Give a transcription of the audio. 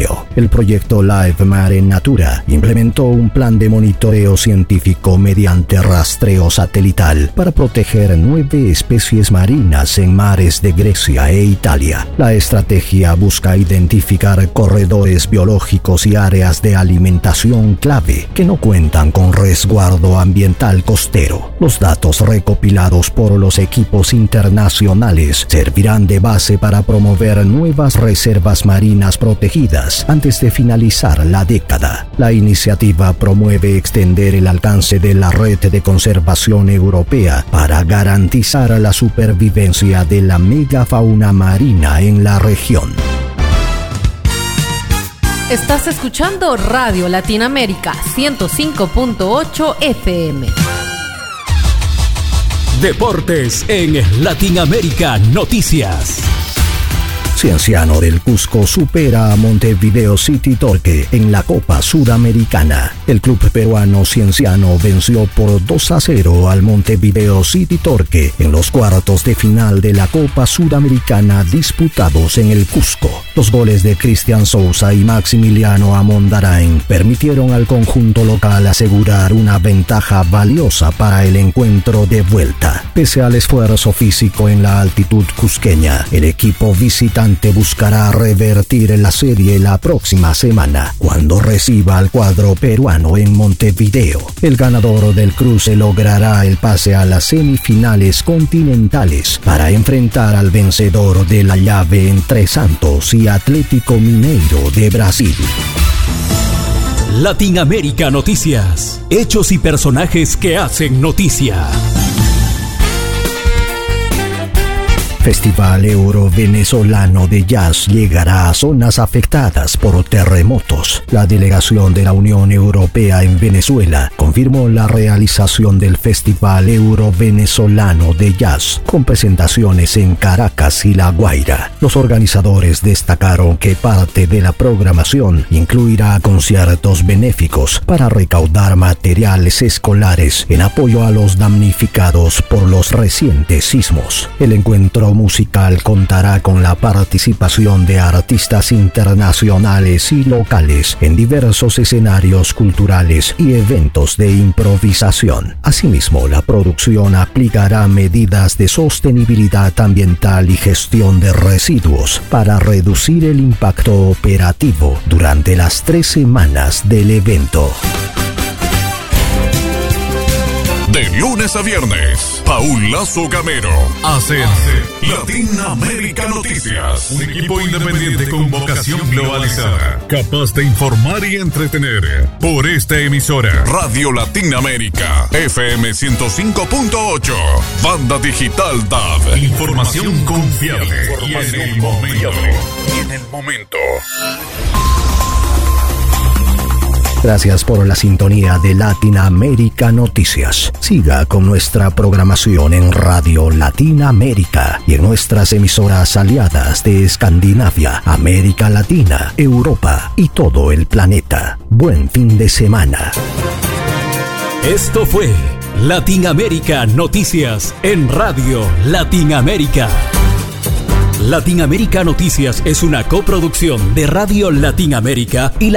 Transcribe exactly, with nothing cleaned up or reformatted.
junio. El proyecto Live Mare Natura implementó un plan de monitoreo científico mediante rastreo satelital para proteger nueve especies marinas en mares de Grecia e Italia. La estrategia busca identificar corredores biológicos y áreas de alimentación clave que no cuentan con resguardo ambiental costero. Los datos recopilados por los equipos internacionales servirán de base para promover nuevas reservas marinas protegidas antes de finalizar la década. La iniciativa promueve extender el alcance de la red de conservación europea para garantizar la supervivencia de la megafauna marina en la región. Estás escuchando Radio Latinoamérica ciento cinco punto ocho F M. Deportes en Latinoamérica Noticias. Cienciano del Cusco supera a Montevideo City Torque en la Copa Sudamericana. El club peruano Cienciano venció por dos a cero al Montevideo City Torque en los cuartos de final de la Copa Sudamericana disputados en el Cusco. Los goles de Cristian Sousa y Maximiliano Amondarain permitieron al conjunto local asegurar una ventaja valiosa para el encuentro de vuelta. Pese al esfuerzo físico en la altitud cusqueña, el equipo visitante buscará revertir la serie la próxima semana, cuando reciba al cuadro peruano en Montevideo. El ganador del cruce logrará el pase a las semifinales continentales para enfrentar al vencedor de la llave entre Santos y Atlético Mineiro de Brasil. Latinoamérica Noticias. Hechos y personajes que hacen noticia. Festival Euro-Venezolano de Jazz llegará a zonas afectadas por terremotos. La delegación de la Unión Europea en Venezuela confirmó la realización del Festival Euro-Venezolano de Jazz, con presentaciones en Caracas y La Guaira. Los organizadores destacaron que parte de la programación incluirá conciertos benéficos para recaudar materiales escolares en apoyo a los damnificados por los recientes sismos. El encuentro musical contará con la participación de artistas internacionales y locales en diversos escenarios culturales y eventos de improvisación. Asimismo, la producción aplicará medidas de sostenibilidad ambiental y gestión de residuos para reducir el impacto operativo durante las tres semanas del evento. De lunes a viernes, Paul Lazo Gamero hace Latinoamérica Noticias. Un equipo independiente con vocación globalizada, capaz de informar y entretener. Por esta emisora, Radio Latinoamérica, F M ciento cinco punto ocho, Banda Digital D A B. Información confiable y en el momento. Y en el momento. Gracias por la sintonía de Latinoamérica Noticias. Siga con nuestra programación en Radio Latinoamérica y en nuestras emisoras aliadas de Escandinavia, América Latina, Europa y todo el planeta. Buen fin de semana. Esto fue Latinoamérica Noticias en Radio Latinoamérica. Latinoamérica Noticias es una coproducción de Radio Latinoamérica y la